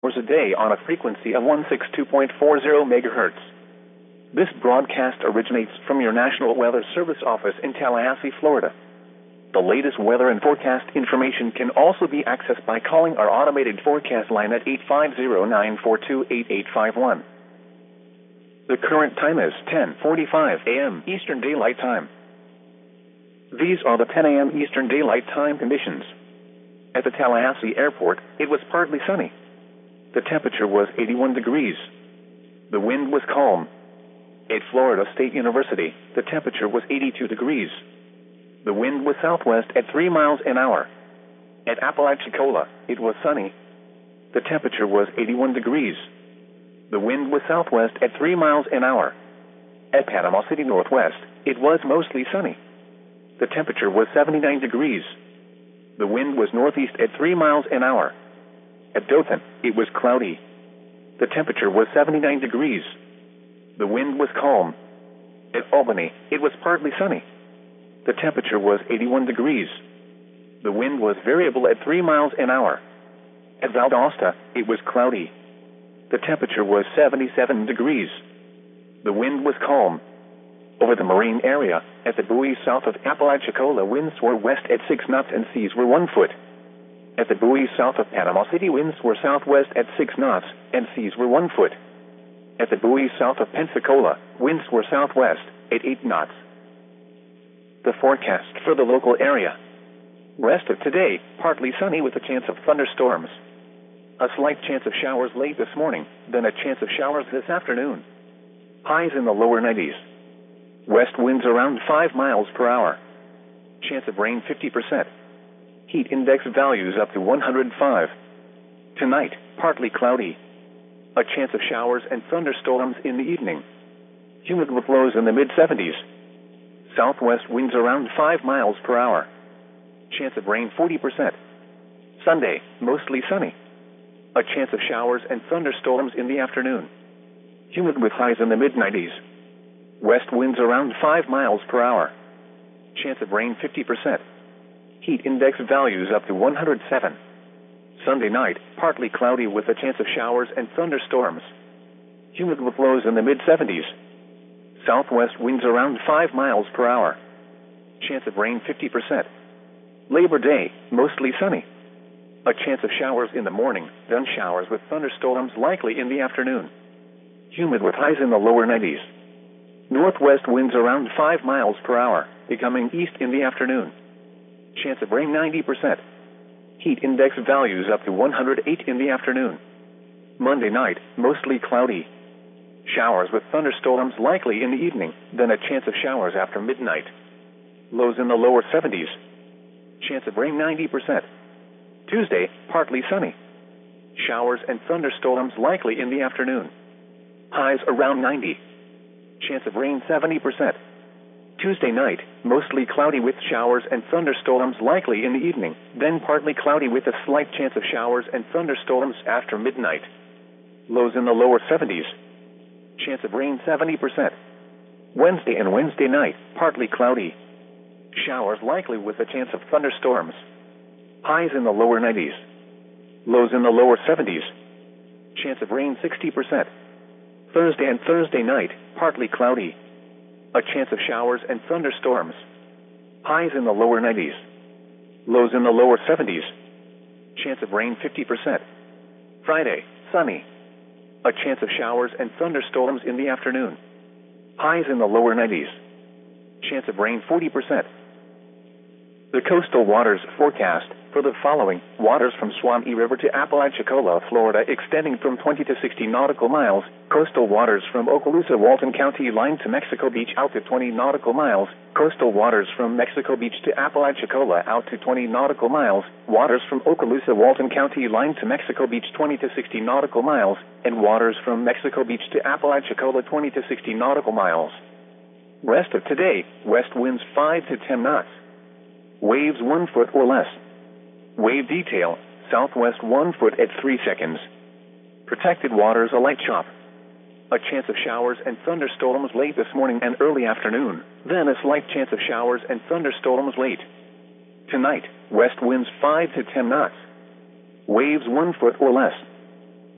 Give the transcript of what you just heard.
a day on a frequency of 162.40 megahertz. This broadcast originates from your National Weather Service office in Tallahassee, Florida. The latest weather and forecast information can also be accessed by calling our automated forecast line at 850-942-8851. The current time is 10:45 a.m. Eastern Daylight Time. These are the 10 a.m. Eastern Daylight Time conditions. At the Tallahassee Airport, it was partly sunny. The temperature was 81 degrees. The wind was calm. At Florida State University, the temperature was 82 degrees. The wind was southwest at 3 miles an hour. At Apalachicola, it was sunny. The temperature was 81 degrees. The wind was southwest at 3 miles an hour. At Panama City Northwest, it was mostly sunny. The temperature was 79 degrees. The wind was northeast at 3 miles an hour. At Dothan, it was cloudy. The temperature was 79 degrees. The wind was calm. At Albany, it was partly sunny. The temperature was 81 degrees. The wind was variable at 3 miles an hour. At Valdosta, it was cloudy. The temperature was 77 degrees. The wind was calm. Over the marine area, at the buoys south of Apalachicola, winds were west at 6 knots and seas were 1 foot. At the buoys south of Panama City, winds were southwest at 6 knots and seas were 1 foot. At the buoys south of Pensacola, winds were southwest at 8 knots. The forecast for the local area. Rest of today, partly sunny with a chance of thunderstorms. A slight chance of showers late this morning, then a chance of showers this afternoon. Highs in the lower 90s. West winds around 5 miles per hour. Chance of rain 50%. Heat index values up to 105. Tonight, partly cloudy. A chance of showers and thunderstorms in the evening. Humid with lows in the mid-70s. Southwest winds around 5 miles per hour. Chance of rain 40%. Sunday, mostly sunny. A chance of showers and thunderstorms in the afternoon. Humid with highs in the mid-90s. West winds around 5 miles per hour. Chance of rain 50%. Heat index values up to 107. Sunday night, partly cloudy with a chance of showers and thunderstorms. Humid with lows in the mid-70s. Southwest winds around 5 miles per hour. Chance of rain 50%. Labor Day, mostly sunny. A chance of showers in the morning, then showers with thunderstorms likely in the afternoon. Humid with highs in the lower 90s. Northwest winds around 5 miles per hour, becoming east in the afternoon. Chance of rain 90%. Heat index values up to 108 in the afternoon. Monday night, mostly cloudy. Showers with thunderstorms likely in the evening, then a chance of showers after midnight. Lows in the lower 70s. Chance of rain 90%. Tuesday, partly sunny. Showers and thunderstorms likely in the afternoon. Highs around 90. Chance of rain 70%. Tuesday night, mostly cloudy with showers and thunderstorms likely in the evening, then partly cloudy with a slight chance of showers and thunderstorms after midnight. Lows in the lower 70s. Chance of rain 70%. Wednesday and Wednesday night, partly cloudy. Showers likely with a chance of thunderstorms. Highs in the lower 90s. Lows in the lower 70s. Chance of rain 60%. Thursday and Thursday night, partly cloudy. A chance of showers and thunderstorms. Highs in the lower 90s. Lows in the lower 70s. Chance of rain 50%. Friday, sunny. A chance of showers and thunderstorms in the afternoon. Highs in the lower 90s. Chance of rain 40%. The coastal waters forecast for the following: waters from Suwannee River to Apalachicola, Florida, extending from 20 to 60 nautical miles. Coastal waters from Okaloosa, Walton County line to Mexico Beach out to 20 nautical miles. Coastal waters from Mexico Beach to Apalachicola out to 20 nautical miles. Waters from Okaloosa, Walton County line to Mexico Beach 20 to 60 nautical miles. And waters from Mexico Beach to Apalachicola 20 to 60 nautical miles. Rest of today, west winds 5 to 10 knots. Waves 1 foot or less. Wave detail, southwest 1 foot at 3 seconds. Protected waters a light chop. A chance of showers and thunderstorms late this morning and early afternoon, then a slight chance of showers and thunderstorms late. Tonight, west winds 5 to 10 knots. Waves 1 foot or less.